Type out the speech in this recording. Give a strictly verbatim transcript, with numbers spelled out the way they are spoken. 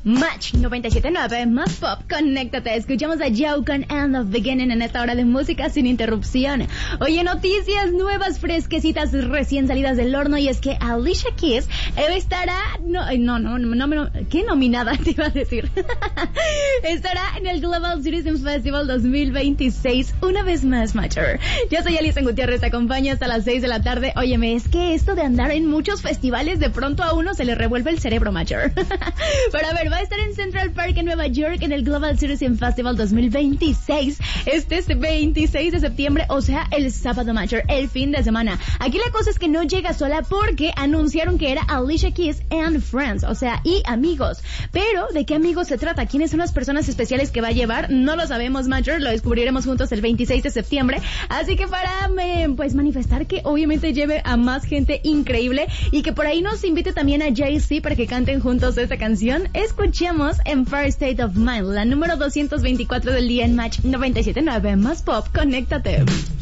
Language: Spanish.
Match noventa y siete punto nueve, más pop, conéctate. Escuchamos a Joe con And of Beginning en esta hora de música sin interrupción. Oye, noticias nuevas, fresquecitas, recién salidas del horno. Y es que Alicia Keys estará... No, no, no, no, no, ¿qué nominada te iba a decir? Estará en el Global Citizen Festival dos mil veintiséis una vez más, Matcher. Yo soy Alison Gutiérrez, te acompaño hasta las seis de la tarde. Óyeme, es que esto de andar en muchos festivales, de pronto a uno se le revuelve el cerebro, Matcher. Pero a ver, va a estar en Central Park en Nueva York en el Global Citizen Festival dos mil veintiséis. Este es veintiséis de septiembre, o sea, el sábado, Matcher, el fin de semana. Aquí la cosa es que no llega sola porque anunciaron que era Alicia Keys and Friends, o sea, y amigos. Pero, ¿de qué amigos se trata? ¿Quiénes son las personas especiales que va a llevar? No lo sabemos, Matcher, lo descubriremos juntos el veintiséis de septiembre. Así que para, eh, pues, manifestar que obviamente lleve a más gente increíble y que por ahí nos invite también a Jay-Z para que canten juntos esta canción, escuchemos Empire State of Mind, la número doscientos veinticuatro del día en Match noventa y siete punto nueve, más pop, conéctate.